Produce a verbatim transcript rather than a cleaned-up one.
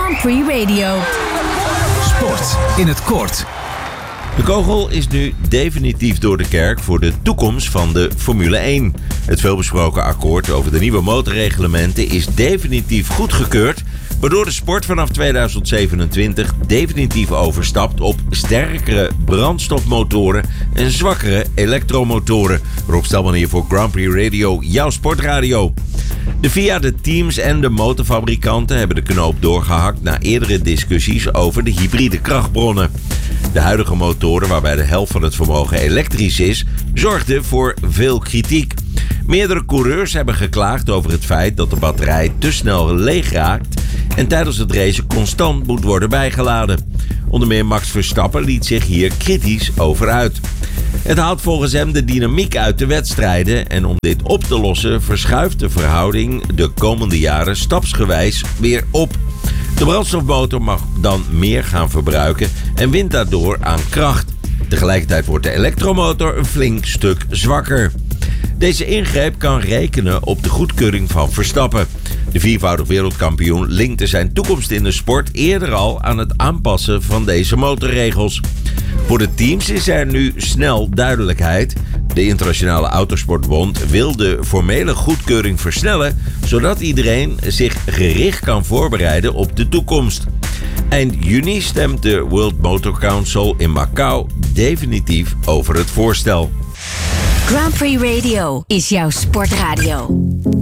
Grand Prix Radio. Sport in het kort. De kogel is nu definitief door de kerk voor de toekomst van de Formule één. Het veelbesproken akkoord over de nieuwe motorreglementen is definitief goedgekeurd, waardoor de sport vanaf tweeduizend zevenentwintig definitief overstapt op sterkere brandstofmotoren en zwakkere elektromotoren. Rob Stelman hier voor Grand Prix Radio, jouw sportradio. De F I A, de teams en de motorfabrikanten hebben de knoop doorgehakt na eerdere discussies over de hybride krachtbronnen. De huidige motoren, waarbij de helft van het vermogen elektrisch is, zorgden voor veel kritiek. Meerdere coureurs hebben geklaagd over het feit dat de batterij te snel leeg raakt en tijdens het racen constant moet worden bijgeladen. Onder meer Max Verstappen liet zich hier kritisch over uit. Het haalt volgens hem de dynamiek uit de wedstrijden en om dit op te lossen verschuift de verhouding de komende jaren stapsgewijs weer op. De brandstofmotor mag dan meer gaan verbruiken en wint daardoor aan kracht. Tegelijkertijd wordt de elektromotor een flink stuk zwakker. Deze ingreep kan rekenen op de goedkeuring van Verstappen. De viervoudig wereldkampioen linkte zijn toekomst in de sport eerder al aan het aanpassen van deze motorregels. Voor de teams is er nu snel duidelijkheid. De Internationale Autosportbond wil de formele goedkeuring versnellen, zodat iedereen zich gericht kan voorbereiden op de toekomst. Eind juni stemt de World Motor Council in Macau definitief over het voorstel. Grand Prix Radio is jouw sportradio.